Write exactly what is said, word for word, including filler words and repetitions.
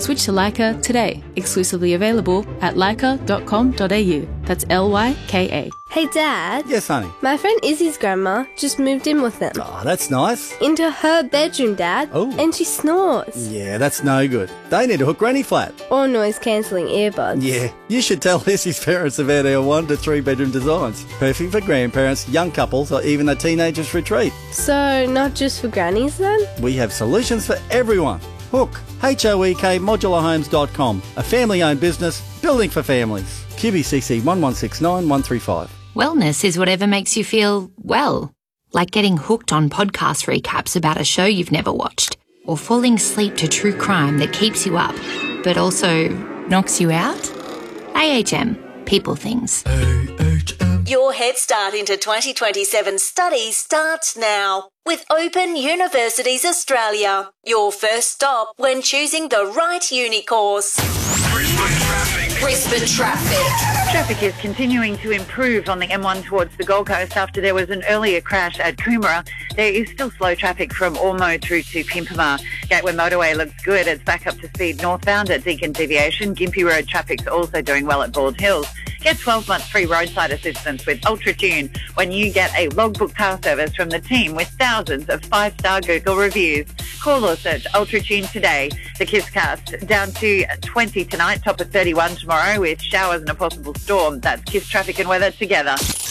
Switch to Lyca today. Exclusively available at lyca dot com dot a u. That's L Y K A. Hey, Dad. Yes, honey. My friend Izzy's grandma just moved in with them. Oh, that's nice. Into her bedroom, Dad. Oh. And she snores. Yeah, that's no good. They need to hook Granny flat. Or noise-cancelling earbuds. Yeah, you should tell Izzy's parents about our one to three bedroom designs. Perfect for grandparents, young couples, or even a teenager's retreat. So, not just for grannies then? We have solutions for everyone. Hook, H O E K modular homes dot com, a family-owned business building for families. Q B C C one one six nine one three five. Wellness is whatever makes you feel well, like getting hooked on podcast recaps about a show you've never watched, or falling asleep to true crime that keeps you up, but also knocks you out. A H M, people things. A H M. Your head start into twenty twenty-seven studies starts now with Open Universities Australia, your first stop when choosing the right uni course. Brisbane traffic. Traffic is continuing to improve on the M one towards the Gold Coast after there was an earlier crash at Coomera. There is still slow traffic from Ormo through to Pimpama. Gateway Motorway looks good. It's back up to speed northbound at Deakin Deviation. Gympie Road traffic's also doing well at Bald Hills. Get twelve months free roadside assistance with UltraTune when you get a logbook car service from the team with thousands of five-star Google reviews. Call or search UltraTune today. The Kisscast down to twenty tonight, top of thirty-one tomorrow with showers and a possible storm. That's Kiss traffic and weather together.